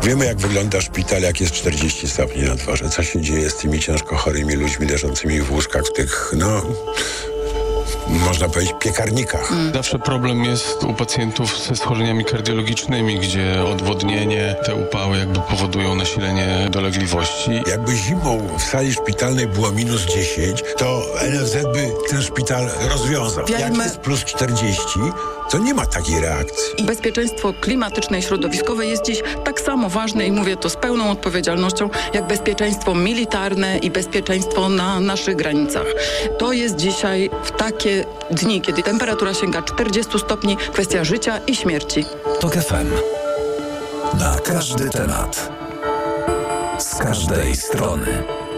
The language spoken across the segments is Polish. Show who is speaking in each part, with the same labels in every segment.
Speaker 1: Wiemy, jak wygląda szpital, jak jest 40 stopni na dworze. Co się dzieje z tymi ciężko chorymi ludźmi leżącymi w łóżkach, w tych, można powiedzieć, piekarnikach.
Speaker 2: Zawsze problem jest u pacjentów ze schorzeniami kardiologicznymi, gdzie odwodnienie, te upały jakby powodują nasilenie dolegliwości.
Speaker 1: Jakby zimą w sali szpitalnej było minus 10, to NFZ by ten szpital rozwiązał. Jak jest plus 40, to nie ma takiej reakcji.
Speaker 3: Bezpieczeństwo klimatyczne i środowiskowe jest dziś tak samo ważne i mówię to z pełną odpowiedzialnością, jak bezpieczeństwo militarne i bezpieczeństwo na naszych granicach. To jest dzisiaj w takie dni, kiedy temperatura sięga 40 stopni, kwestia życia i śmierci.
Speaker 4: TOK FM. Na każdy temat. Z każdej strony.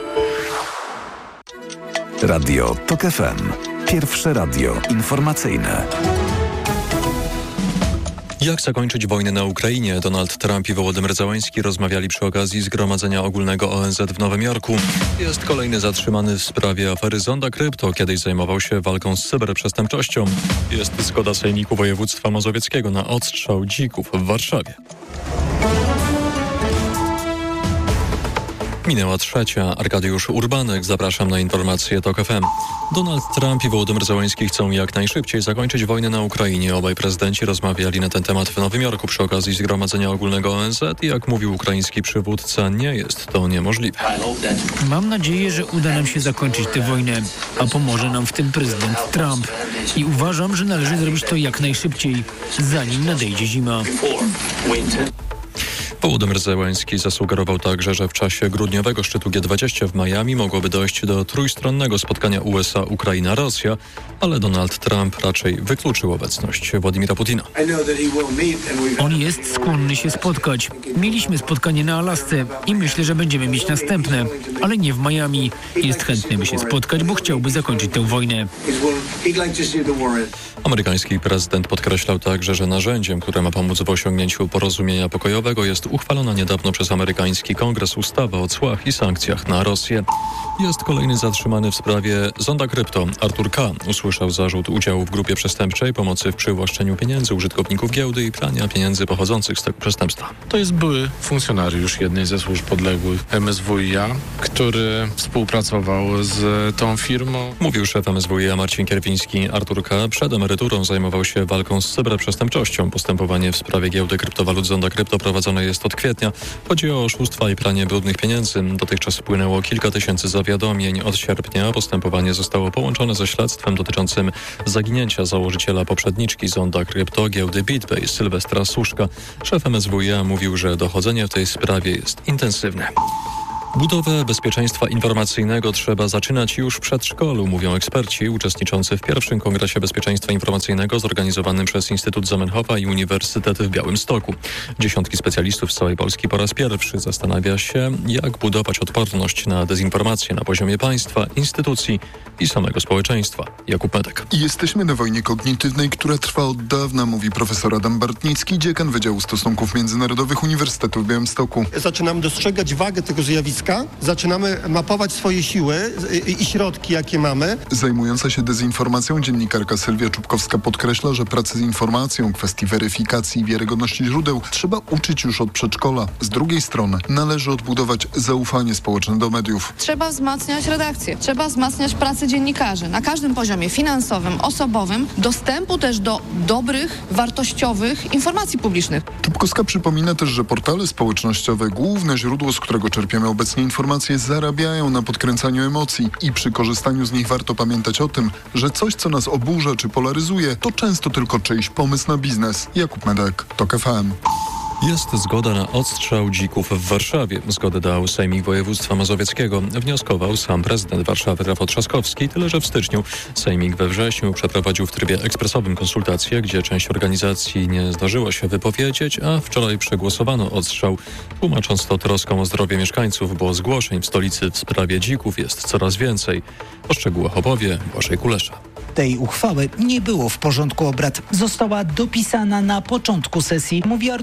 Speaker 4: Radio TOK FM. Pierwsze radio informacyjne.
Speaker 5: Jak zakończyć wojnę na Ukrainie? Donald Trump i Wołodymyr Zełenski rozmawiali przy okazji Zgromadzenia Ogólnego ONZ w Nowym Jorku. Jest kolejny zatrzymany w sprawie afery Zonda Krypto. Kiedyś zajmował się walką z cyberprzestępczością. Jest zgoda Sejmiku Województwa Mazowieckiego na odstrzał dzików w Warszawie. Minęła 3. Arkadiusz Urbanek. Zapraszam na informacje TOK FM. Donald Trump i Wołodymyr Zełenski chcą jak najszybciej zakończyć wojnę na Ukrainie. Obaj prezydenci rozmawiali na ten temat w Nowym Jorku przy okazji Zgromadzenia Ogólnego ONZ i jak mówił ukraiński przywódca, nie jest to niemożliwe.
Speaker 6: Mam nadzieję, że uda nam się zakończyć tę wojnę, a pomoże nam w tym prezydent Trump. I uważam, że należy zrobić to jak najszybciej, zanim nadejdzie zima.
Speaker 5: Wołodymyr Zełenski zasugerował także, że w czasie grudniowego szczytu G20 w Miami mogłoby dojść do trójstronnego spotkania USA, Ukraina, Rosja, ale Donald Trump raczej wykluczył obecność Władimira Putina.
Speaker 6: On jest skłonny się spotkać. Mieliśmy spotkanie na Alasce i myślę, że będziemy mieć następne, ale nie w Miami. Jest chętny, by się spotkać, bo chciałby zakończyć tę wojnę.
Speaker 5: Amerykański prezydent podkreślał także, że narzędziem, które ma pomóc w osiągnięciu porozumienia pokojowego, jest uchwalona niedawno przez amerykański kongres ustawa o cłach i sankcjach na Rosję. Jest kolejny zatrzymany w sprawie Zonda Krypto. Artur K. usłyszał zarzut udziału w grupie przestępczej, pomocy w przywłaszczeniu pieniędzy użytkowników giełdy i prania pieniędzy pochodzących z tego przestępstwa.
Speaker 2: To jest były funkcjonariusz jednej ze służb podległych MSWiA, który współpracował z tą firmą.
Speaker 5: Mówił szef MSWiA Marcin Kierwiński. Artur K. przed emeryturą zajmował się walką z cyberprzestępczością. Postępowanie w sprawie giełdy kryptowalut Zonda Krypto prowadzone jest od kwietnia. Chodzi o oszustwa i pranie brudnych pieniędzy. Dotychczas wpłynęło kilka tysięcy zawiadomień. Od sierpnia postępowanie zostało połączone ze śledztwem dotyczącym zaginięcia założyciela poprzedniczki Zonda Krypto giełdy BitBase Sylwestra Suszka. Szef MSWiA mówił, że dochodzenie w tej sprawie jest intensywne. Budowę bezpieczeństwa informacyjnego trzeba zaczynać już w przedszkolu, mówią eksperci uczestniczący w pierwszym Kongresie Bezpieczeństwa Informacyjnego zorganizowanym przez Instytut Zamenhofa i Uniwersytet w Białymstoku. Dziesiątki specjalistów z całej Polski po raz pierwszy zastanawia się, jak budować odporność na dezinformację na poziomie państwa, instytucji i samego społeczeństwa. Jakub Medek.
Speaker 7: Jesteśmy na wojnie kognitywnej, która trwa od dawna, mówi profesor Adam Bartnicki, dziekan Wydziału Stosunków Międzynarodowych Uniwersytetu w Białymstoku.
Speaker 8: Zaczynamy dostrzegać wagę tego zjawiska, zaczynamy mapować swoje siły i środki, jakie mamy.
Speaker 7: Zajmująca się dezinformacją dziennikarka Sylwia Czubkowska podkreśla, że pracy z informacją, kwestii weryfikacji i wiarygodności źródeł trzeba uczyć już od przedszkola. Z drugiej strony należy odbudować zaufanie społeczne do mediów.
Speaker 9: Trzeba wzmacniać redakcję, trzeba wzmacniać pracę dziennikarzy na każdym poziomie finansowym, osobowym, dostępu też do dobrych, wartościowych informacji publicznych.
Speaker 7: Czubkowska przypomina też, że portale społecznościowe, główne źródło, z którego czerpiemy obecnie informacje, zarabiają na podkręcaniu emocji i przy korzystaniu z nich warto pamiętać o tym, że coś, co nas oburza czy polaryzuje, to często tylko czyjś pomysł na biznes. Jakub Medek, TOK FM.
Speaker 5: Jest zgoda na odstrzał dzików w Warszawie. Zgodę dał Sejmik Województwa Mazowieckiego. Wnioskował sam prezydent Warszawy Rafał Trzaskowski, tyle że w styczniu. Sejmik we wrześniu przeprowadził w trybie ekspresowym konsultacje, gdzie część organizacji nie zdążyła się wypowiedzieć, a wczoraj przegłosowano odstrzał, tłumacząc to troską o zdrowie mieszkańców, bo zgłoszeń w stolicy w sprawie dzików jest coraz więcej. O szczegółach opowie Błażej Kulesza.
Speaker 10: Tej uchwały nie było w porządku obrad. Została dopisana na początku sesji, mówi Artur Czaplicki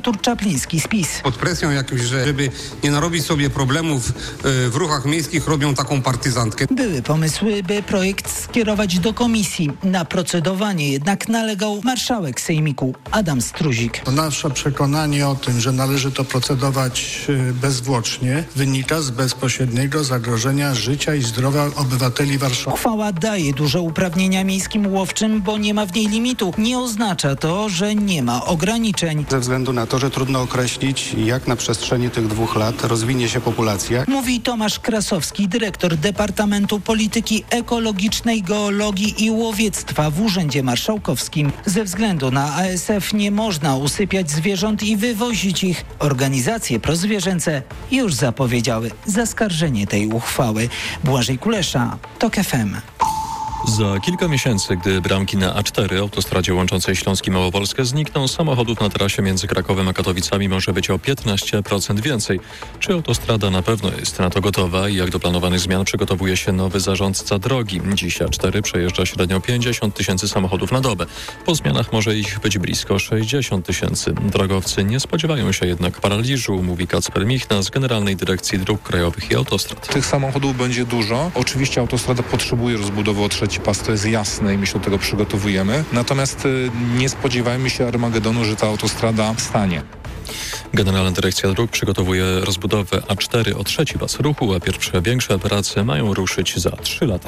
Speaker 10: Ciepliński z PiS.
Speaker 11: Pod presją jakimś, żeby nie narobić sobie problemów w ruchach miejskich, robią taką partyzantkę.
Speaker 10: Były pomysły, by projekt skierować do komisji. Na procedowanie jednak nalegał marszałek sejmiku Adam Struzik.
Speaker 12: Nasze przekonanie o tym, że należy to procedować bezzwłocznie, wynika z bezpośredniego zagrożenia życia i zdrowia obywateli Warszawy.
Speaker 10: Uchwała daje duże uprawnienia miejskim łowczym, bo nie ma w niej limitu. Nie oznacza to, że nie ma ograniczeń.
Speaker 13: Ze względu na to, że trudno określić, jak na przestrzeni tych 2 lat rozwinie się populacja.
Speaker 10: Mówi Tomasz Krasowski, dyrektor Departamentu Polityki Ekologicznej, Geologii i Łowiectwa w Urzędzie Marszałkowskim. Ze względu na ASF nie można usypiać zwierząt i wywozić ich. Organizacje prozwierzęce już zapowiedziały zaskarżenie tej uchwały. Błażej Kulesza, TOK FM.
Speaker 5: Za kilka miesięcy, gdy bramki na A4, autostradzie łączącej Śląsk i Małopolskę, znikną, samochodów na trasie między Krakowem a Katowicami może być o 15% więcej. Czy autostrada na pewno jest na to gotowa i jak do planowanych zmian przygotowuje się nowy zarządca drogi? Dziś A4 przejeżdża średnio 50 000 samochodów na dobę. Po zmianach może ich być blisko 60 000. Drogowcy nie spodziewają się jednak paraliżu, mówi Kacper Michna z Generalnej Dyrekcji Dróg Krajowych i Autostrad.
Speaker 14: Tych samochodów będzie dużo. Oczywiście autostrada potrzebuje rozbudowy o trzeci pas, to jest jasne i my się do tego przygotowujemy. Natomiast nie spodziewajmy się Armagedonu, że ta autostrada stanie.
Speaker 5: Generalna Dyrekcja Dróg przygotowuje rozbudowę A4 o trzeci pas ruchu, a pierwsze większe operacje mają ruszyć za 3 lata.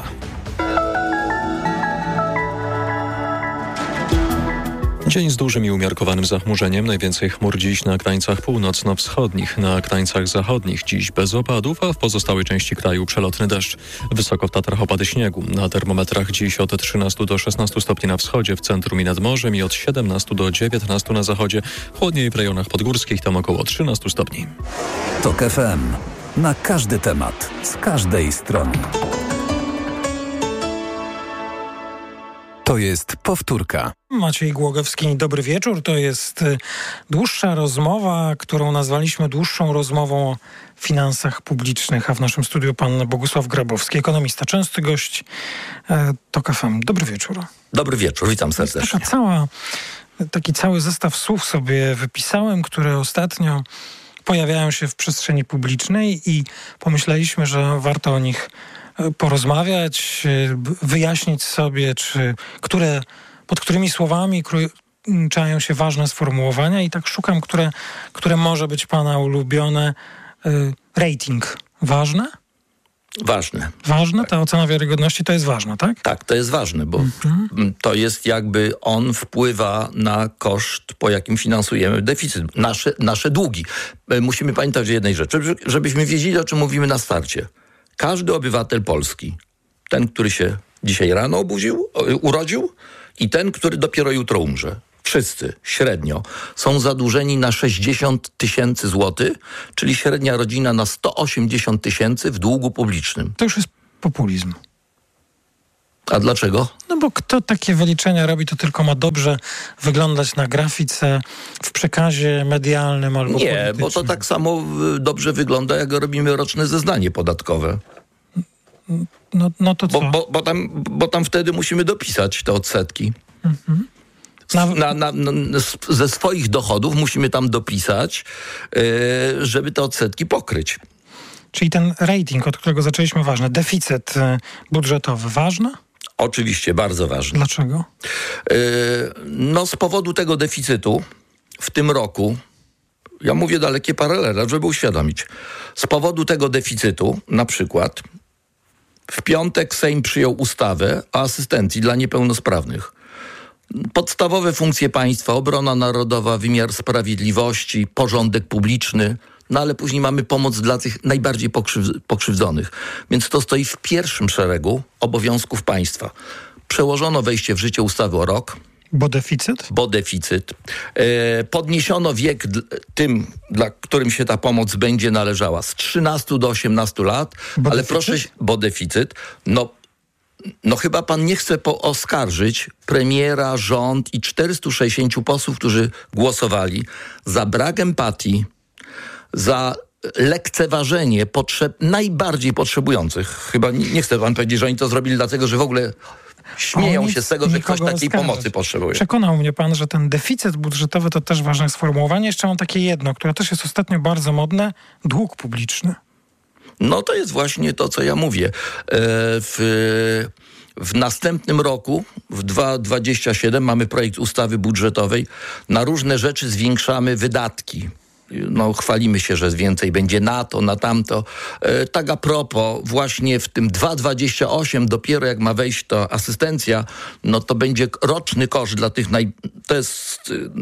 Speaker 5: Dzień z dużym i umiarkowanym zachmurzeniem. Najwięcej chmur dziś na krańcach północno-wschodnich. Na krańcach zachodnich dziś bez opadów, a w pozostałej części kraju przelotny deszcz. Wysoko w Tatrach opady śniegu. Na termometrach dziś od 13 do 16 stopni na wschodzie, w centrum i nad morzem i od 17 do 19 na zachodzie. Chłodniej w rejonach podgórskich, tam około 13 stopni.
Speaker 4: TOK FM. Na każdy temat, z każdej strony. To jest powtórka.
Speaker 15: Maciej Głogowski, dobry wieczór. To jest dłuższa rozmowa, którą nazwaliśmy dłuższą rozmową o finansach publicznych, a w naszym studiu pan Bogusław Grabowski, ekonomista, częsty gość TOK FM. Dobry wieczór.
Speaker 16: Dobry wieczór, witam serdecznie.
Speaker 15: Taki cały zestaw słów sobie wypisałem, które ostatnio pojawiają się w przestrzeni publicznej i pomyśleliśmy, że warto o nich porozmawiać, wyjaśnić sobie, pod którymi słowami czają się ważne sformułowania i tak szukam, które może być pana ulubione. Rating. Ważne?
Speaker 16: Ważne.
Speaker 15: Ważne? Ta ocena wiarygodności to jest ważne, tak?
Speaker 16: Tak, to jest ważne, bo to jest jakby on wpływa na koszt, po jakim finansujemy deficyt, nasze długi. Musimy pamiętać o jednej rzeczy, żebyśmy wiedzieli, o czym mówimy na starcie. Każdy obywatel Polski, ten, który się dzisiaj rano urodził i ten, który dopiero jutro umrze. Wszyscy średnio są zadłużeni na 60 000 złotych, czyli średnia rodzina na 180 000 w długu publicznym.
Speaker 15: To już jest populizm.
Speaker 16: A dlaczego?
Speaker 15: No bo kto takie wyliczenia robi, to tylko ma dobrze wyglądać na grafice, w przekazie medialnym albo politycznym.
Speaker 16: Nie, bo to tak samo dobrze wygląda, jak robimy roczne zeznanie podatkowe.
Speaker 15: No to co?
Speaker 16: Bo tam wtedy musimy dopisać te odsetki. Ze swoich dochodów musimy tam dopisać, żeby te odsetki pokryć.
Speaker 15: Czyli ten rating, od którego zaczęliśmy, ważny. Deficyt budżetowy, ważny?
Speaker 16: Oczywiście, bardzo ważny.
Speaker 15: Dlaczego?
Speaker 16: Z powodu tego deficytu w tym roku, ja mówię dalekie paralele, żeby uświadomić, z powodu tego deficytu, na przykład, w piątek Sejm przyjął ustawę o asystencji dla niepełnosprawnych. Podstawowe funkcje państwa, obrona narodowa, wymiar sprawiedliwości, porządek publiczny, ale później mamy pomoc dla tych najbardziej pokrzywdzonych. Więc to stoi w pierwszym szeregu obowiązków państwa. Przełożono wejście w życie ustawy o rok.
Speaker 15: Bo deficyt?
Speaker 16: Bo deficyt. Podniesiono wiek tym, dla którym się ta pomoc będzie należała, z 13 do 18 lat.
Speaker 15: Bo
Speaker 16: ale
Speaker 15: deficyt?
Speaker 16: Proszę, bo deficyt. No chyba pan nie chce oskarżyć premiera, rząd i 460 posłów, którzy głosowali za brak empatii, za lekceważenie potrzeb najbardziej potrzebujących. Chyba nie chce pan powiedzieć, że oni to zrobili dlatego, że w ogóle Śmieją się z tego, że ktoś takiej
Speaker 15: oskarżać.
Speaker 16: pomocy potrzebuje.
Speaker 15: Przekonał mnie pan, że ten deficyt budżetowy to też ważne sformułowanie. Jeszcze mam takie jedno, które też jest ostatnio bardzo modne. Dług publiczny.
Speaker 16: No to jest właśnie to, co ja mówię. W następnym roku, w 2027, mamy projekt ustawy budżetowej. Na różne rzeczy zwiększamy wydatki. No, chwalimy się, że więcej będzie na to, na tamto. Tak a propos, właśnie w tym 2028 dopiero jak ma wejść ta asystencja, no to będzie roczny koszt dla tych, to jest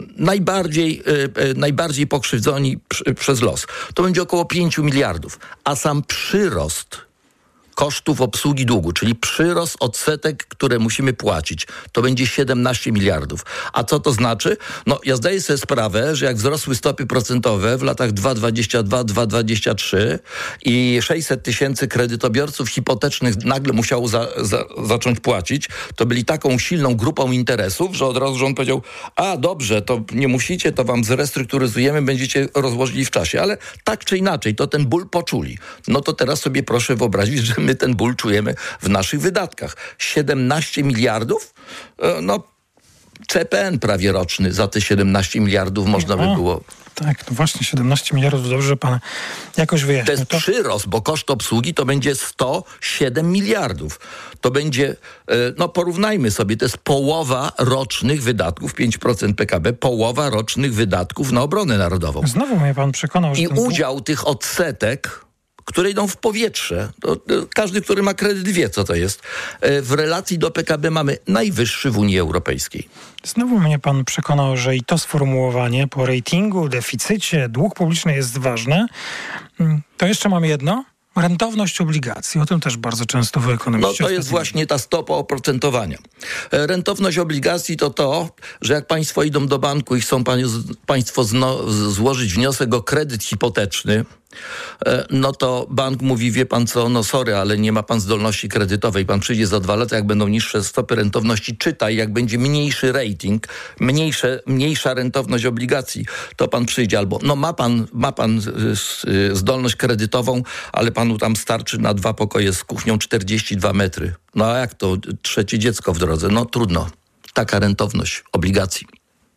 Speaker 16: najbardziej pokrzywdzoni przez los. To będzie około 5 miliardów, a sam przyrost kosztów obsługi długu, czyli przyrost odsetek, które musimy płacić, to będzie 17 miliardów. A co to znaczy? No, ja zdaję sobie sprawę, że jak wzrosły stopy procentowe w latach 2022-2023 i 600 tysięcy kredytobiorców hipotecznych nagle musiało zacząć płacić, to byli taką silną grupą interesów, że od razu rząd powiedział, a dobrze, to nie musicie, to wam zrestrukturyzujemy, będziecie rozłożyli w czasie. Ale tak czy inaczej, to ten ból poczuli. No to teraz sobie proszę wyobrazić, że my ten ból czujemy w naszych wydatkach. 17 miliardów? No, CPN prawie roczny za te 17 miliardów można by było...
Speaker 15: Tak, to właśnie 17 miliardów, dobrze, że pan jakoś wyjaśnił.
Speaker 16: To jest przyrost, bo koszt obsługi to będzie 107 miliardów. To będzie, no porównajmy sobie, to jest połowa rocznych wydatków, 5% PKB, połowa rocznych wydatków na obronę narodową.
Speaker 15: Znowu mnie pan przekonał, że...
Speaker 16: I udział tych odsetek, które idą w powietrze. Każdy, który ma kredyt, wie, co to jest. W relacji do PKB mamy najwyższy w Unii Europejskiej.
Speaker 15: Znowu mnie pan przekonał, że i to sformułowanie po ratingu, deficycie, dług publiczny jest ważne. To jeszcze mam jedno. Rentowność obligacji. O tym też bardzo często wy ekonomiści...
Speaker 16: No to jest właśnie ta stopa oprocentowania. Rentowność obligacji to to, że jak państwo idą do banku i chcą państwo złożyć wniosek o kredyt hipoteczny, no to bank mówi, wie pan co, no sorry, ale nie ma pan zdolności kredytowej. Pan przyjdzie za 2 lata, jak będą niższe stopy rentowności, czytaj, jak będzie mniejszy rating, mniejsza rentowność obligacji, to pan przyjdzie albo, no ma pan zdolność kredytową, ale panu tam starczy na 2 pokoje z kuchnią 42 metry. No a jak to? 3 dziecko w drodze. No trudno. Taka rentowność obligacji.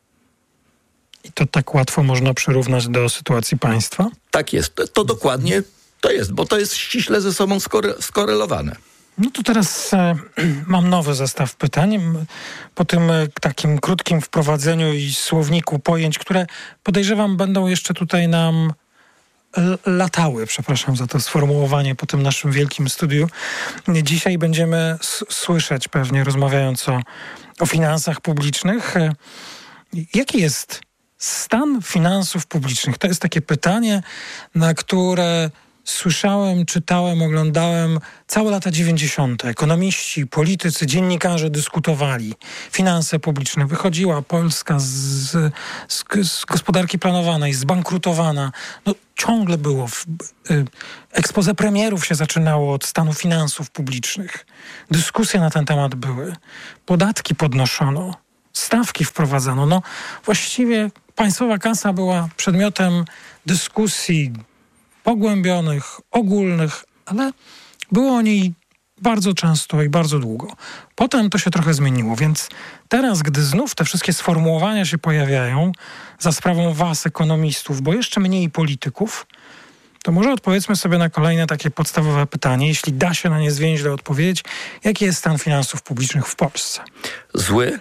Speaker 15: I to tak łatwo można przyrównać do sytuacji państwa?
Speaker 16: Tak jest. To dokładnie to jest, bo to jest ściśle ze sobą skorelowane.
Speaker 15: No to teraz mam nowy zestaw pytań. Po tym takim krótkim wprowadzeniu i słowniku pojęć, które podejrzewam będą jeszcze tutaj nam latały, przepraszam za to sformułowanie, po tym naszym wielkim studiu. Dzisiaj będziemy słyszeć pewnie, rozmawiając o finansach publicznych. Jaki jest stan finansów publicznych? To jest takie pytanie, na które słyszałem, czytałem, oglądałem całe lata 90. Ekonomiści, politycy, dziennikarze dyskutowali. Finanse publiczne. Wychodziła Polska z gospodarki planowanej, zbankrutowana. No, ciągle było. Exposé premierów się zaczynało od stanu finansów publicznych. Dyskusje na ten temat były. Podatki podnoszono. Stawki wprowadzano. No, właściwie państwowa kasa była przedmiotem dyskusji pogłębionych, ogólnych, ale było o niej bardzo często i bardzo długo. Potem to się trochę zmieniło, więc teraz, gdy znów te wszystkie sformułowania się pojawiają za sprawą was, ekonomistów, bo jeszcze mniej polityków, to może odpowiedzmy sobie na kolejne takie podstawowe pytanie, jeśli da się na nie zwięźle odpowiedzieć, jaki jest stan finansów publicznych w Polsce?
Speaker 16: Zły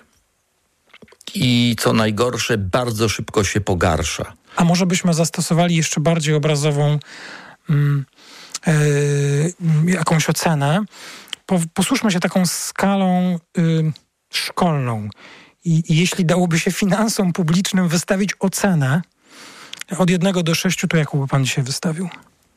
Speaker 16: i co najgorsze, bardzo szybko się pogarsza.
Speaker 15: A może byśmy zastosowali jeszcze bardziej obrazową jakąś ocenę. Posłużmy się taką skalą szkolną. I jeśli dałoby się finansom publicznym wystawić ocenę od 1 do 6, to jaką by pan dzisiaj wystawił?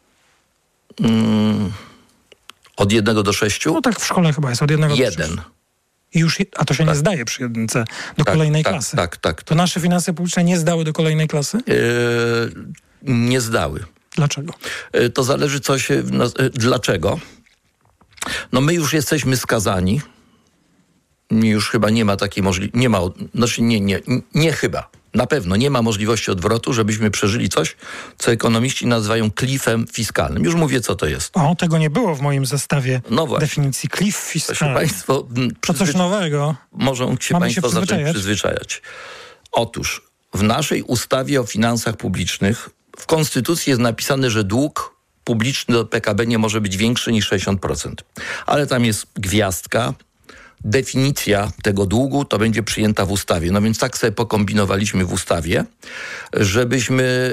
Speaker 16: Od 1 do 6?
Speaker 15: No tak w szkole chyba jest, od 1 do 6.
Speaker 16: 1.
Speaker 15: I już, a to się nie zdaje przy 1 do kolejnej klasy.
Speaker 16: Tak.
Speaker 15: To nasze finanse publiczne nie zdały do kolejnej klasy?
Speaker 16: Nie zdały.
Speaker 15: Dlaczego?
Speaker 16: To zależy dlaczego. No my już jesteśmy skazani. Już chyba nie ma takiej możliwości. Nie chyba. Na pewno nie ma możliwości odwrotu, żebyśmy przeżyli coś, co ekonomiści nazywają cliffem fiskalnym. Już mówię, co to jest.
Speaker 15: O, tego nie było w moim zestawie definicji. Cliff fiskalny.
Speaker 16: Państwo,
Speaker 15: to coś nowego.
Speaker 16: Mogą się Państwo zacząć przyzwyczajać. Otóż w naszej ustawie o finansach publicznych w Konstytucji jest napisane, że dług publiczny do PKB nie może być większy niż 60%. Ale tam jest gwiazdka. Definicja tego długu to będzie przyjęta w ustawie. No więc tak sobie pokombinowaliśmy w ustawie, żebyśmy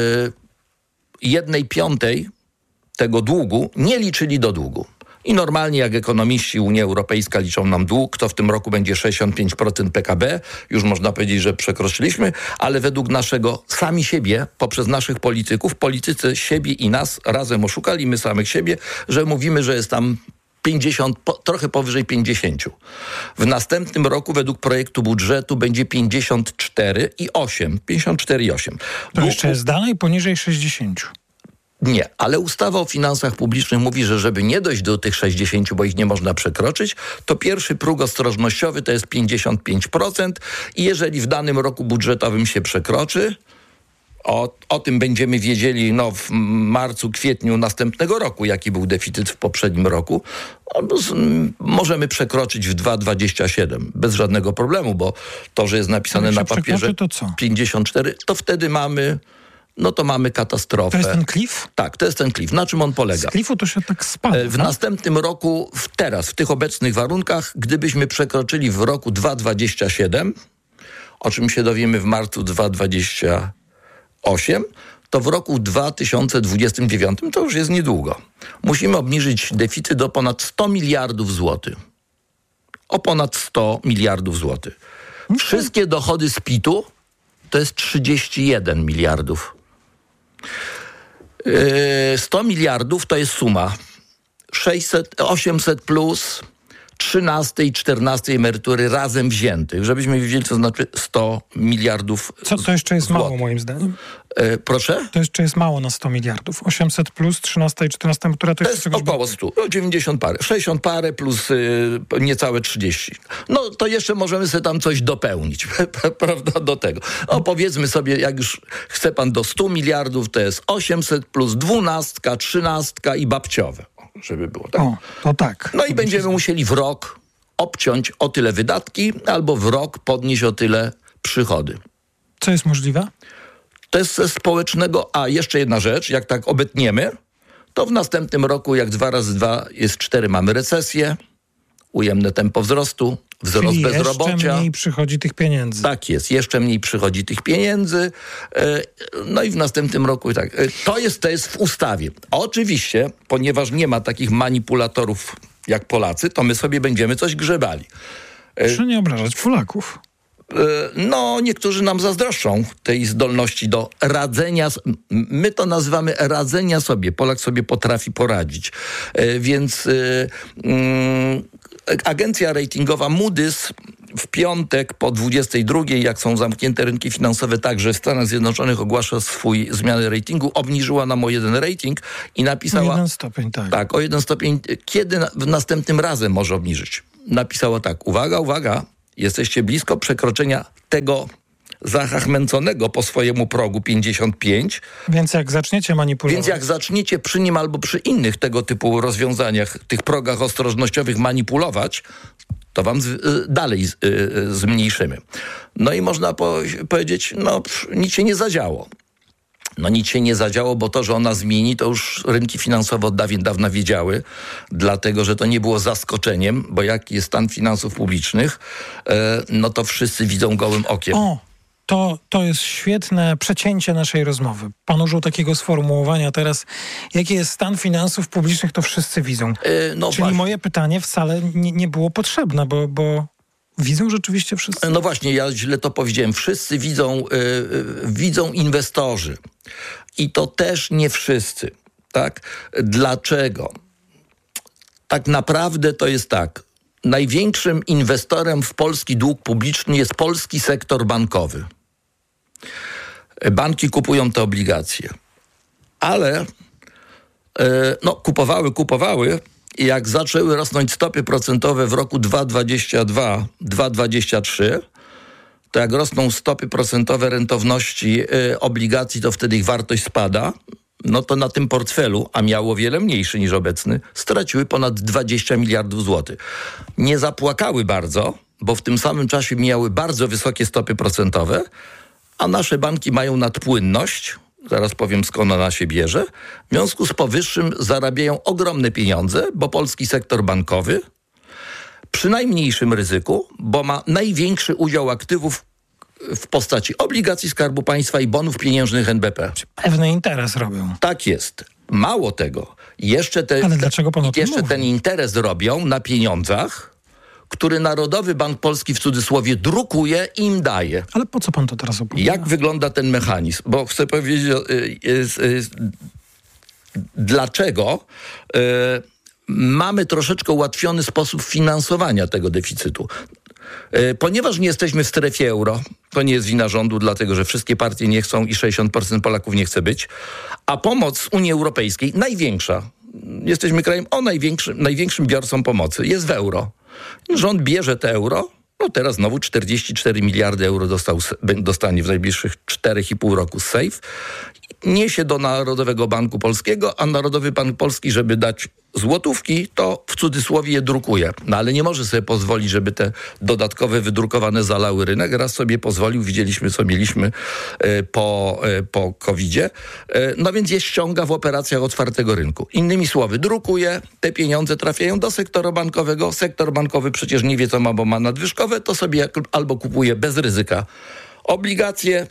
Speaker 16: 1/5 tego długu nie liczyli do długu. I normalnie jak ekonomiści Unia Europejska liczą nam dług, to w tym roku będzie 65% PKB. Już można powiedzieć, że przekroczyliśmy, ale według naszego, sami siebie, poprzez naszych polityków, politycy siebie i nas razem oszukali, my samych siebie, że mówimy, że jest tam 50, trochę powyżej 50. W następnym roku według projektu budżetu będzie 54,8. 54,8.
Speaker 15: To jeszcze jest dalej poniżej 60.
Speaker 16: Nie, ale ustawa o finansach publicznych mówi, że żeby nie dojść do tych 60, bo ich nie można przekroczyć, to pierwszy próg ostrożnościowy to jest 55% i jeżeli w danym roku budżetowym się przekroczy, o tym będziemy wiedzieli w marcu, kwietniu następnego roku, jaki był deficyt w poprzednim roku. Możemy przekroczyć w 2,27 bez żadnego problemu, bo to, że jest napisane na papierze
Speaker 15: to co?
Speaker 16: 54, to wtedy mamy katastrofę.
Speaker 15: To jest ten cliff?
Speaker 16: Tak, to jest ten cliff. Na czym on polega?
Speaker 15: Z cliffu to się tak spadło.
Speaker 16: W następnym roku, w tych obecnych warunkach, gdybyśmy przekroczyli w roku 2,27, o czym się dowiemy w marcu 2,28, to w roku 2029, to już jest niedługo, musimy obniżyć deficyt do ponad 100 miliardów złotych. O ponad 100 miliardów złotych. Wszystkie dochody z PIT-u to jest 31 miliardów. 100 miliardów to jest suma 800 plus 13 i 14 emerytury razem wziętych, żebyśmy wiedzieli, co znaczy 100 miliardów
Speaker 15: To jeszcze jest mało, moim zdaniem.
Speaker 16: Proszę?
Speaker 15: To jeszcze jest mało na 100 miliardów. 800 plus 13 i 14 emerytura to
Speaker 16: jest około 100. 90 parę. 60 parę plus niecałe 30. No to jeszcze możemy sobie tam coś dopełnić, prawda, do tego. Powiedzmy sobie, jak już chce pan do 100 miliardów, to jest 800 plus 12, 13 i babciowe. Żeby było tak.
Speaker 15: To tak.
Speaker 16: No i będziemy musieli w rok obciąć o tyle wydatki, albo w rok podnieść o tyle przychody.
Speaker 15: Co jest możliwe?
Speaker 16: To jest ze społecznego, a jeszcze jedna rzecz, jak tak obetniemy, to w następnym roku, jak 2 razy 2 jest 4, mamy recesję, ujemne tempo wzrostu, wzrost
Speaker 15: czyli
Speaker 16: bezrobocia.
Speaker 15: Jeszcze mniej przychodzi tych pieniędzy.
Speaker 16: Tak jest, jeszcze mniej przychodzi tych pieniędzy. No i w następnym roku tak. To jest w ustawie. Oczywiście, ponieważ nie ma takich manipulatorów jak Polacy, to my sobie będziemy coś grzebali.
Speaker 15: Proszę nie obrażać Polaków.
Speaker 16: No, niektórzy nam zazdroszczą tej zdolności do radzenia. My to nazywamy radzenia sobie. Polak sobie potrafi poradzić. Więc agencja ratingowa Moody's w piątek po 22, jak są zamknięte rynki finansowe, także w Stanach Zjednoczonych ogłasza swój zmianę ratingu, obniżyła nam o 1 rating i napisała...
Speaker 15: O 1 stopień, tak.
Speaker 16: Tak, o 1 stopień. Kiedy następnym razem może obniżyć? Napisała tak, uwaga, jesteście blisko przekroczenia tego zachachmęconego po swojemu progu 55.
Speaker 15: Więc jak zaczniecie manipulować...
Speaker 16: Więc jak zaczniecie przy nim albo przy innych tego typu rozwiązaniach, tych progach ostrożnościowych manipulować, to wam dalej zmniejszymy. No i można powiedzieć, nic się nie zadziało. No nic się nie zadziało, bo to, że ona zmieni, to już rynki finansowe od dawna wiedziały, dlatego, że to nie było zaskoczeniem, bo jaki jest stan finansów publicznych, no to wszyscy widzą gołym okiem.
Speaker 15: To jest świetne przecięcie naszej rozmowy. Pan użył takiego sformułowania teraz, jaki jest stan finansów publicznych, to wszyscy widzą. Czyli moje pytanie wcale nie było potrzebne, bo widzą rzeczywiście wszyscy.
Speaker 16: No właśnie, ja źle to powiedziałem. Wszyscy widzą inwestorzy. I to też nie wszyscy. Tak? Dlaczego? Tak naprawdę to jest tak. Największym inwestorem w polski dług publiczny jest polski sektor bankowy. Banki kupują te obligacje. Ale kupowały i jak zaczęły rosnąć stopy procentowe w roku 2022, 2023, to jak rosną stopy procentowe rentowności obligacji, to wtedy ich wartość spada. No to na tym portfelu, a miało wiele mniejszy niż obecny, straciły ponad 20 miliardów złotych. Nie zapłakały bardzo, bo w tym samym czasie miały bardzo wysokie stopy procentowe, a nasze banki mają nadpłynność, zaraz powiem skąd ona się bierze, w związku z powyższym zarabiają ogromne pieniądze, bo polski sektor bankowy przy najmniejszym ryzyku, bo ma największy udział aktywów w postaci obligacji Skarbu Państwa i bonów pieniężnych NBP.
Speaker 15: Pewny interes robią.
Speaker 16: Tak jest. Mało tego.
Speaker 15: Ale dlaczego pan o tym
Speaker 16: jeszcze
Speaker 15: mówi?
Speaker 16: ten interes robią na pieniądzach, który Narodowy Bank Polski w cudzysłowie drukuje i im daje.
Speaker 15: Ale po co pan to teraz opowiada?
Speaker 16: Jak wygląda ten mechanizm? Bo chcę powiedzieć, dlaczego mamy troszeczkę ułatwiony sposób finansowania tego deficytu. Ponieważ nie jesteśmy w strefie euro, to nie jest wina rządu, dlatego że wszystkie partie nie chcą i 60% Polaków nie chce być, a pomoc Unii Europejskiej, największa, jesteśmy krajem o największym biorcą pomocy, jest w euro. Rząd bierze te euro, no teraz znowu 44 miliardy euro dostanie w najbliższych 4,5 roku z SAFE, niesie do Narodowego Banku Polskiego, a Narodowy Bank Polski, żeby dać złotówki, to w cudzysłowie je drukuje. No ale nie może sobie pozwolić, żeby te dodatkowe wydrukowane zalały rynek. Raz sobie pozwolił, widzieliśmy co mieliśmy po COVID-zie. No więc je ściąga w operacjach otwartego rynku. Innymi słowy, drukuje, te pieniądze trafiają do sektora bankowego. Sektor bankowy przecież nie wie co ma, bo ma nadwyżkowe, to sobie albo kupuje bez ryzyka obligacje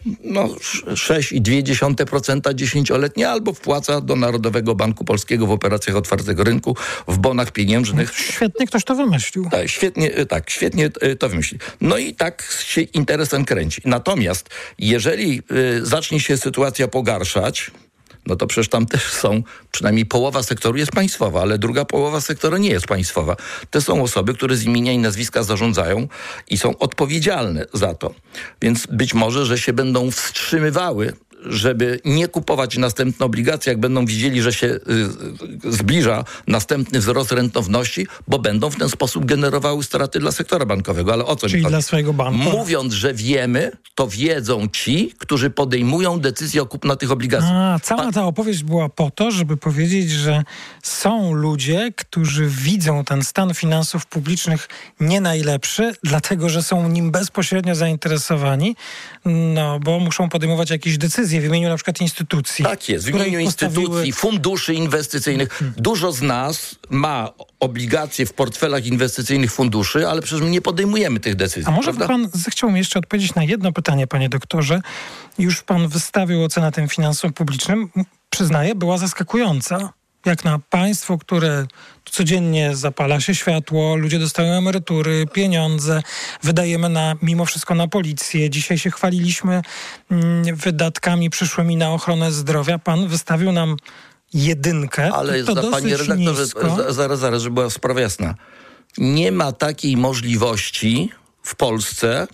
Speaker 16: 6,2% 10-letnie albo wpłaca do Narodowego Banku Polskiego w operacjach otwartego rynku, w bonach pieniężnych.
Speaker 15: Świetnie ktoś to wymyślił.
Speaker 16: Świetnie to wymyślił. No i tak się interesem kręci. Natomiast jeżeli zacznie się sytuacja pogarszać, no to przecież tam też są, przynajmniej połowa sektoru jest państwowa, ale druga połowa sektora nie jest państwowa. To są osoby, które z imienia i nazwiska zarządzają i są odpowiedzialne za to. Więc być może, że się będą wstrzymywały, żeby nie kupować następne obligacje, jak będą widzieli, że się zbliża następny wzrost rentowności, bo będą w ten sposób generowały straty dla sektora bankowego. Ale o co
Speaker 15: Czyli
Speaker 16: mi chodzi?
Speaker 15: dla swojego banku.
Speaker 16: Mówiąc, że wiemy, to wiedzą ci, którzy podejmują decyzję o kupnie tych obligacji.
Speaker 15: Cała ta opowieść była po to, żeby powiedzieć, że są ludzie, którzy widzą ten stan finansów publicznych nie najlepszy, dlatego, że są nim bezpośrednio zainteresowani, no bo muszą podejmować jakieś decyzje w imieniu na przykład instytucji.
Speaker 16: Tak jest, w imieniu instytucji, funduszy inwestycyjnych. Dużo z nas ma obligacje w portfelach inwestycyjnych funduszy, ale przecież my nie podejmujemy tych decyzji.
Speaker 15: A może
Speaker 16: prawda?
Speaker 15: by pan zechciał mi jeszcze odpowiedzieć na jedno pytanie, panie doktorze. Już pan wystawił ocenę tym finansom publicznym. Przyznaję, była zaskakująca. Jak na państwo, które codziennie zapala się światło, ludzie dostają emerytury, pieniądze, wydajemy mimo wszystko na policję. Dzisiaj się chwaliliśmy wydatkami przyszłymi na ochronę zdrowia. Pan wystawił nam 1.
Speaker 16: Ale
Speaker 15: to
Speaker 16: panie redaktorze,
Speaker 15: nisko.
Speaker 16: zaraz, żeby była sprawa jasna. Nie ma takiej możliwości w Polsce,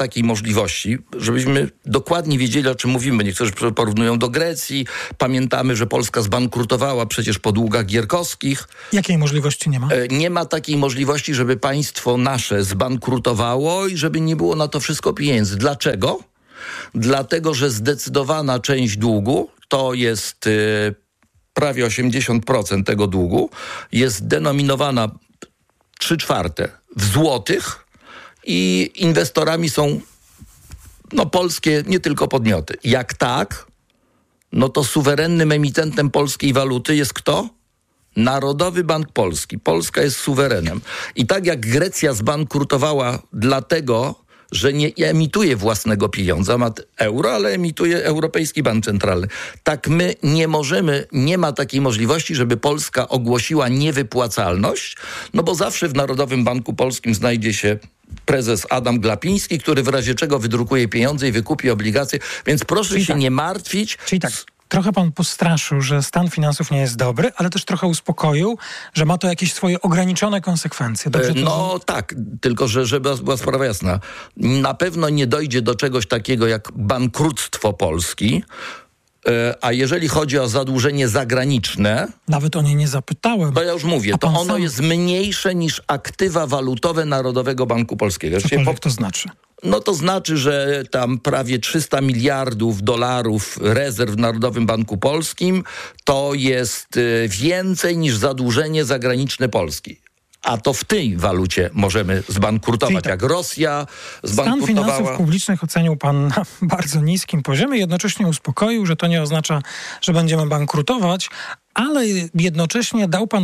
Speaker 16: żebyśmy dokładnie wiedzieli, o czym mówimy. Niektórzy porównują do Grecji. Pamiętamy, że Polska zbankrutowała przecież po długach gierkowskich.
Speaker 15: Jakiej możliwości nie ma?
Speaker 16: Nie ma takiej możliwości, żeby państwo nasze zbankrutowało i żeby nie było na to wszystko pieniędzy. Dlaczego? Dlatego, że zdecydowana część długu, to jest prawie 80% tego długu, jest denominowana 3/4 w złotych, i inwestorami są polskie, nie tylko podmioty. Jak tak, no to suwerennym emitentem polskiej waluty jest kto? Narodowy Bank Polski. Polska jest suwerenem. I tak jak Grecja zbankrutowała dlatego, że nie emituje własnego pieniądza, ma euro, ale emituje Europejski Bank Centralny. Tak my nie ma takiej możliwości, żeby Polska ogłosiła niewypłacalność, no bo zawsze w Narodowym Banku Polskim znajdzie się prezes Adam Glapiński, który w razie czego wydrukuje pieniądze i wykupi obligacje, więc proszę się nie martwić.
Speaker 15: Czyli tak, trochę pan postraszył, że stan finansów nie jest dobry, ale też trochę uspokoił, że ma to jakieś swoje ograniczone konsekwencje. Dobrze
Speaker 16: tak, tylko że żeby była sprawa jasna. Na pewno nie dojdzie do czegoś takiego jak bankructwo Polski, A jeżeli chodzi o zadłużenie zagraniczne...
Speaker 15: Nawet o nie nie zapytałem.
Speaker 16: To ja już mówię, to ono jest mniejsze niż aktywa walutowe Narodowego Banku Polskiego.
Speaker 15: Cokolwiek to znaczy?
Speaker 16: No to znaczy, że tam prawie 300 miliardów dolarów rezerw w Narodowym Banku Polskim to jest więcej niż zadłużenie zagraniczne Polski. A to w tej walucie możemy zbankrutować, jak Rosja zbankrutowała.
Speaker 15: Stan finansów publicznych ocenił pan na bardzo niskim poziomie. Jednocześnie uspokoił, że to nie oznacza, że będziemy bankrutować, ale jednocześnie dał pan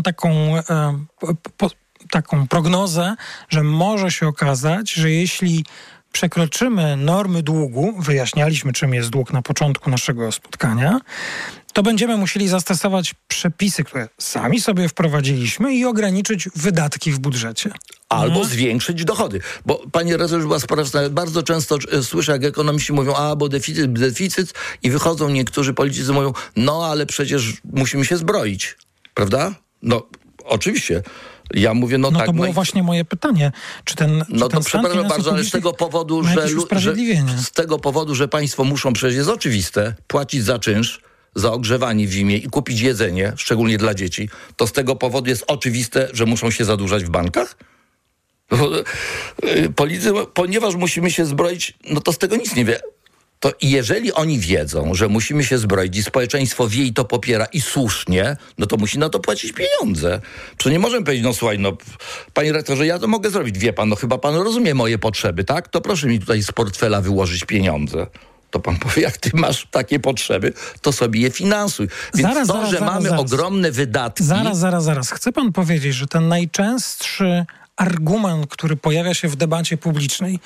Speaker 15: taką prognozę, że może się okazać, że jeśli przekroczymy normy długu, wyjaśnialiśmy, czym jest dług na początku naszego spotkania, to będziemy musieli zastosować przepisy, które sami sobie wprowadziliśmy i ograniczyć wydatki w budżecie.
Speaker 16: Albo zwiększyć dochody. Bo, panie redaktorze, była sprawa, bardzo często słyszę, jak ekonomiści mówią, bo deficyt i wychodzą niektórzy politycy mówią, no ale przecież musimy się zbroić. Prawda? No, oczywiście. Ja mówię, tak.
Speaker 15: To było właśnie moje pytanie. Czy ten
Speaker 16: to przepraszam bardzo, ale z tego powodu, że państwo muszą, przecież jest oczywiste, płacić za czynsz, za ogrzewanie w zimie i kupić jedzenie, szczególnie dla dzieci, to z tego powodu jest oczywiste, że muszą się zadłużać w bankach? Politycy, ponieważ musimy się zbroić, to z tego nic nie wie. To jeżeli oni wiedzą, że musimy się zbroić i społeczeństwo wie i to popiera i słusznie, to musi na to płacić pieniądze. Przecież nie możemy powiedzieć, słuchaj, panie rektorze, ja to mogę zrobić, wie pan, chyba pan rozumie moje potrzeby, tak? To proszę mi tutaj z portfela wyłożyć pieniądze. To pan powie, jak ty masz takie potrzeby, to sobie je finansuj. Więc mamy ogromne wydatki...
Speaker 15: Zaraz. Chce pan powiedzieć, że ten najczęstszy argument, który pojawia się w debacie publicznej,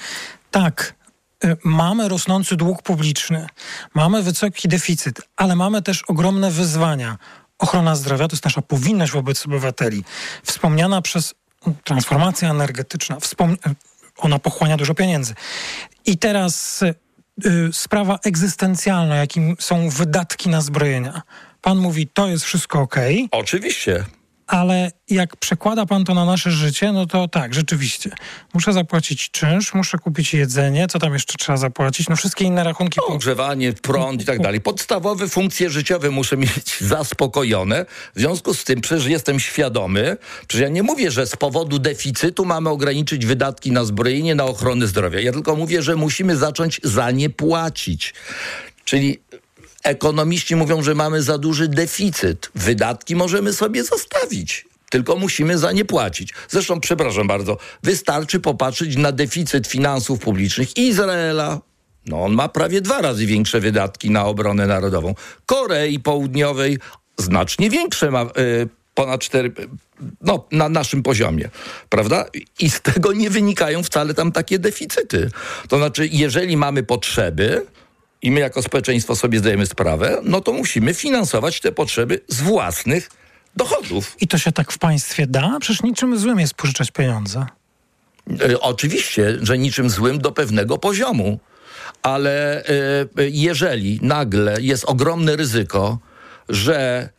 Speaker 15: mamy rosnący dług publiczny, mamy wysoki deficyt, ale mamy też ogromne wyzwania. Ochrona zdrowia to jest nasza powinność wobec obywateli. Wspomniana przez transformacja energetyczna, ona pochłania dużo pieniędzy. I teraz sprawa egzystencjalna, jakim są wydatki na zbrojenia. Pan mówi, to jest wszystko okej.
Speaker 16: Oczywiście.
Speaker 15: Ale jak przekłada pan to na nasze życie, to tak, rzeczywiście. Muszę zapłacić czynsz, muszę kupić jedzenie, co tam jeszcze trzeba zapłacić? Wszystkie inne rachunki...
Speaker 16: Ogrzewanie, prąd i tak dalej. Podstawowe funkcje życiowe muszę mieć zaspokojone. W związku z tym przecież jestem świadomy, przecież ja nie mówię, że z powodu deficytu mamy ograniczyć wydatki na zbrojenie, na ochronę zdrowia. Ja tylko mówię, że musimy zacząć za nie płacić. Czyli... Ekonomiści mówią, że mamy za duży deficyt. Wydatki możemy sobie zostawić, tylko musimy za nie płacić. Zresztą, przepraszam bardzo, wystarczy popatrzeć na deficyt finansów publicznych Izraela. On ma prawie 2 razy większe wydatki na obronę narodową. Korei Południowej znacznie większe ma... ponad 4, na naszym poziomie, prawda? I z tego nie wynikają wcale tam takie deficyty. To znaczy, jeżeli mamy potrzeby i my jako społeczeństwo sobie zdajemy sprawę, to musimy finansować te potrzeby z własnych dochodów.
Speaker 15: I to się tak w państwie da? Przecież niczym złym jest pożyczać pieniądze.
Speaker 16: Oczywiście, że niczym złym do pewnego poziomu. Ale jeżeli nagle jest ogromne ryzyko, że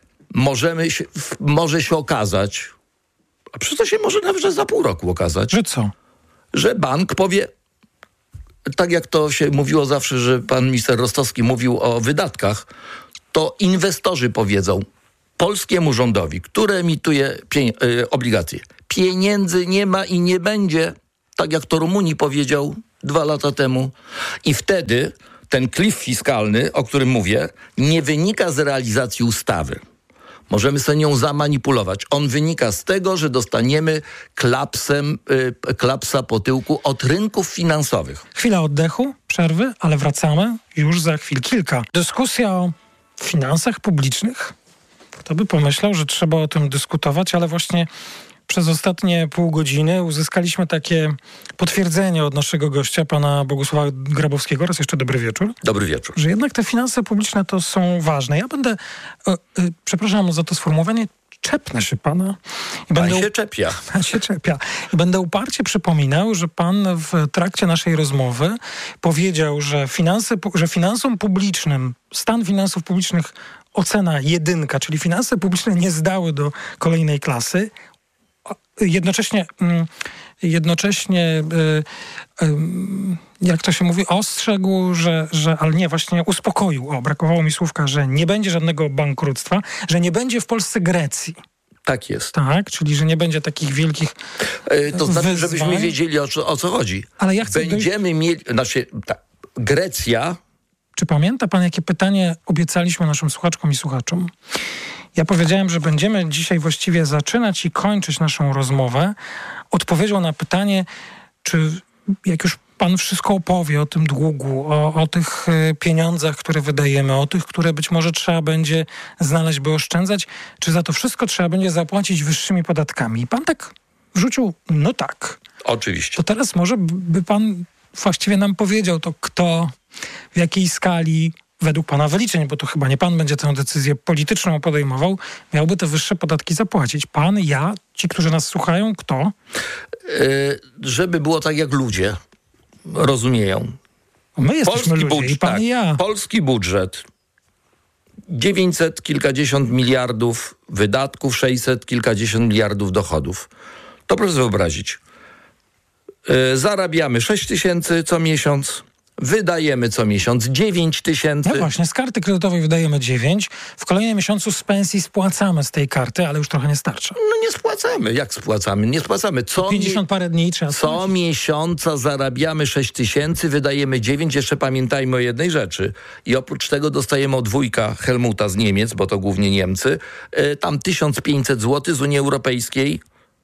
Speaker 16: może się okazać, a przecież to się może nawet za pół roku okazać.
Speaker 15: Że co?
Speaker 16: Że bank powie, tak jak to się mówiło zawsze, że pan minister Rostowski mówił o wydatkach, to inwestorzy powiedzą polskiemu rządowi, który emituje obligacje, pieniędzy nie ma i nie będzie, tak jak to Rumunii powiedział 2 lata temu. I wtedy ten klif fiskalny, o którym mówię, nie wynika z realizacji ustawy. Możemy sobie nią zamanipulować. On wynika z tego, że dostaniemy klapsa po tyłku od rynków finansowych.
Speaker 15: Chwila oddechu, przerwy, ale wracamy już za chwil kilka. Dyskusja o finansach publicznych. Kto by pomyślał, że trzeba o tym dyskutować, ale właśnie przez ostatnie pół godziny uzyskaliśmy takie potwierdzenie od naszego gościa, pana Bogusława Grabowskiego. Raz jeszcze dobry wieczór.
Speaker 16: Dobry wieczór.
Speaker 15: Że jednak te finanse publiczne to są ważne. Ja będę, przepraszam za to sformułowanie, czepnę się pana.
Speaker 16: Pan się czepia.
Speaker 15: Pan się czepia. I będę uparcie przypominał, że pan w trakcie naszej rozmowy powiedział, że finansom publicznym, stan finansów publicznych ocena 1, czyli finanse publiczne nie zdały do kolejnej klasy. Jednocześnie jednocześnie, jak to się mówi, ostrzegł, ale nie, właśnie uspokoił, brakowało mi słówka, że nie będzie żadnego bankructwa, że nie będzie w Polsce Grecji.
Speaker 16: Tak jest.
Speaker 15: Tak, czyli że nie będzie takich wielkich
Speaker 16: to znaczy,
Speaker 15: wyzwań.
Speaker 16: żebyśmy wiedzieli, o co chodzi.
Speaker 15: Ale ja chcę
Speaker 16: Będziemy mieli... Grecja...
Speaker 15: Czy pamięta pan, jakie pytanie obiecaliśmy naszym słuchaczkom i słuchaczom? Ja powiedziałem, że będziemy dzisiaj właściwie zaczynać i kończyć naszą rozmowę odpowiedzią na pytanie, czy jak już pan wszystko opowie o tym długu, o tych pieniądzach, które wydajemy, o tych, które być może trzeba będzie znaleźć, by oszczędzać, czy za to wszystko trzeba będzie zapłacić wyższymi podatkami? I pan tak wrzucił, no tak.
Speaker 16: Oczywiście.
Speaker 15: To teraz może by pan właściwie nam powiedział, to kto, w jakiej skali, według pana wyliczeń, bo to chyba nie pan będzie tę decyzję polityczną podejmował, miałby te wyższe podatki zapłacić. Pan, ja, ci, którzy nas słuchają, kto?
Speaker 16: Żeby było tak, jak ludzie rozumieją.
Speaker 15: My jesteśmy ludzie, i pan, i ja.
Speaker 16: Polski budżet 900 kilkadziesiąt miliardów wydatków, 600 kilkadziesiąt miliardów dochodów. To proszę wyobrazić. Zarabiamy 6 tysięcy co miesiąc, wydajemy co miesiąc 9 tysięcy.
Speaker 15: No właśnie, z karty kredytowej wydajemy 9, w kolejnym miesiącu z pensji spłacamy z tej karty, ale już trochę nie starcza.
Speaker 16: No nie spłacamy. Jak spłacamy? Nie spłacamy.
Speaker 15: 50 parę dni trzeba spłacić.
Speaker 16: Co miesiąca zarabiamy 6 tysięcy, wydajemy 9. Jeszcze pamiętajmy o jednej rzeczy. I oprócz tego dostajemy od wujka Helmuta z Niemiec, bo to głównie Niemcy, tam 1500 zł z Unii Europejskiej,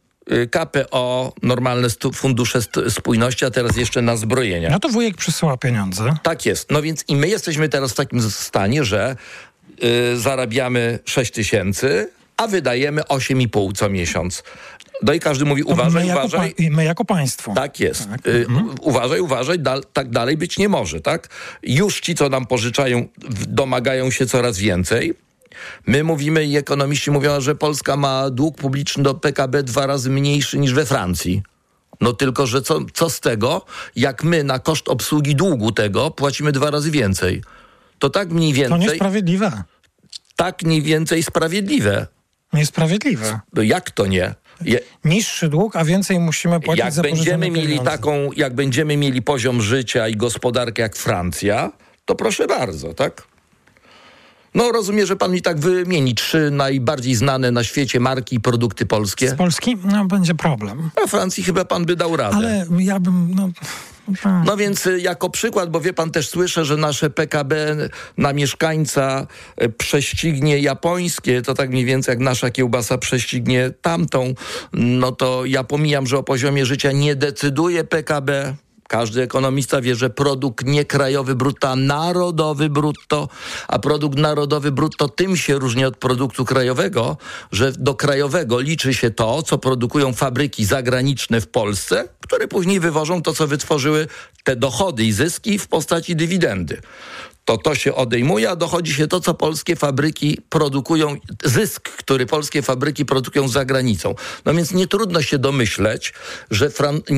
Speaker 16: KPO, normalne fundusze spójności, a teraz jeszcze na zbrojenia.
Speaker 15: No to wujek przysyła pieniądze.
Speaker 16: Tak jest. No więc i my jesteśmy teraz w takim stanie, że zarabiamy 6 tysięcy, a wydajemy 8,5 co miesiąc. No i każdy mówi, uważaj.
Speaker 15: My jako państwo.
Speaker 16: Tak jest. Tak. Uważaj, tak dalej być nie może, tak? Już ci, co nam pożyczają, domagają się coraz więcej. My mówimy i ekonomiści mówią, że Polska ma dług publiczny do PKB 2 razy mniejszy niż we Francji. No tylko, że co z tego, jak my na koszt obsługi długu tego płacimy 2 razy więcej. To tak mniej więcej...
Speaker 15: To niesprawiedliwe.
Speaker 16: Tak mniej więcej sprawiedliwe.
Speaker 15: Niesprawiedliwe.
Speaker 16: Jak to nie?
Speaker 15: Niższy dług, a więcej musimy płacić za pożyczone pieniądze.
Speaker 16: Jak będziemy mieli poziom życia i gospodarkę jak Francja, to proszę bardzo, tak? No rozumiem, że pan mi tak wymieni 3 najbardziej znane na świecie marki i produkty polskie.
Speaker 15: Z Polski? No będzie problem.
Speaker 16: A Francji chyba pan by dał radę.
Speaker 15: Ale ja bym...
Speaker 16: No więc jako przykład, bo wie pan, też słyszę, że nasze PKB na mieszkańca prześcignie japońskie, to tak mniej więcej jak nasza kiełbasa prześcignie tamtą, no to ja pomijam, że o poziomie życia nie decyduje PKB. Każdy ekonomista wie, że produkt nie krajowy brutto, a narodowy brutto, a produkt narodowy brutto tym się różni od produktu krajowego, że do krajowego liczy się to, co produkują fabryki zagraniczne w Polsce, które później wywożą to, co wytworzyły te dochody i zyski w postaci dywidendy. To się odejmuje, a dochodzi się to, co polskie fabryki produkują, zysk, który polskie fabryki produkują za granicą. No więc nie trudno się domyśleć, że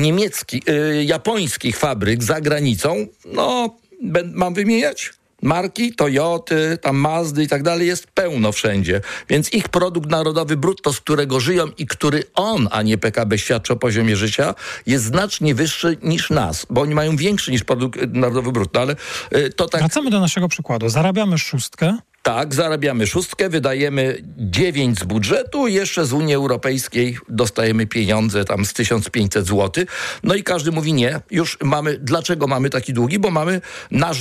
Speaker 16: japońskich fabryk za granicą, no mam wymieniać? Marki, Toyoty, tam Mazdy i tak dalej jest pełno wszędzie. Więc ich produkt narodowy brutto, z którego żyją i który on, a nie PKB świadczy o poziomie życia, jest znacznie wyższy niż nas, bo oni mają większy niż produkt narodowy brutto, ale to tak...
Speaker 15: Wracamy do naszego przykładu. Zarabiamy 6.
Speaker 16: Tak, zarabiamy 6, wydajemy 9 z budżetu, jeszcze z Unii Europejskiej dostajemy pieniądze tam z 1500 zł. No i każdy mówi nie, już mamy, dlaczego mamy taki długi? Bo mamy nasz